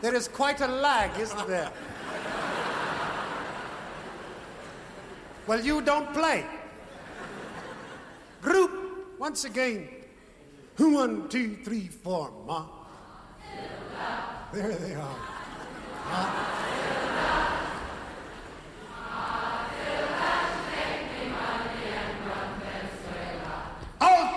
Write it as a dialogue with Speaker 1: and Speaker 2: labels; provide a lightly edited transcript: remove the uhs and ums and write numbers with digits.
Speaker 1: There is quite a lag, isn't there? Well, you don't play. Group, once again. 1, 2, 3, 4, ma. There they are. Ma.